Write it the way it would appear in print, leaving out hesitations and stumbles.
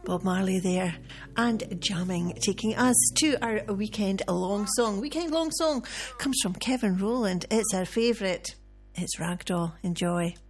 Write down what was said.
Bob Marley there, and jamming, taking us to our weekend long song. Weekend long song comes from Kevin Rowland. It's our favourite. It's Ragdoll. Enjoy.